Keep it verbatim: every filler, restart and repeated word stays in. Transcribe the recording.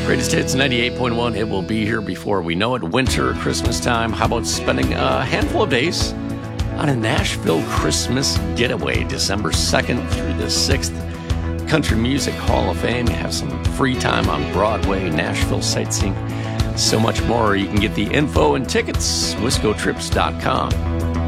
Greatest Hits ninety-eight point one. It will be here before we know it. Winter, Christmas time. How about spending a handful of days on a Nashville Christmas getaway, December second through the sixth. Country Music Hall of Fame. You have some free time on Broadway, Nashville sightseeing, so much more. You can get the info and tickets, wisco trips dot com.